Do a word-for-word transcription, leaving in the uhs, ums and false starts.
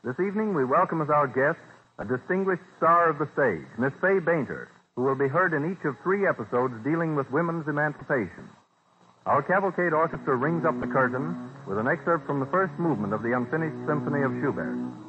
This evening, we welcome as our guest a distinguished star of the stage, Miss Fay Bainter, who will be heard in each of three episodes dealing with women's emancipation. Our cavalcade orchestra rings up the curtain with an excerpt from the first movement of the Unfinished Symphony of Schubert.